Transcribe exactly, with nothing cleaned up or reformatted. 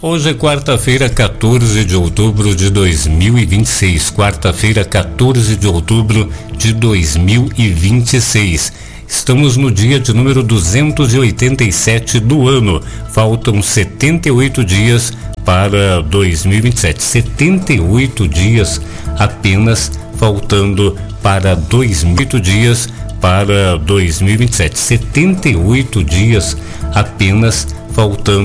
Hoje é quarta-feira, quatorze de outubro de dois mil e vinte e seis. Quarta-feira, quatorze de outubro de dois mil e vinte e seis. Estamos no dia de número duzentos e oitenta e sete do ano. Faltam setenta e oito dias para dois mil e vinte e sete. setenta e oito dias apenas faltando para dois mil e oito dias para dois mil e vinte e sete. setenta e oito dias apenas faltando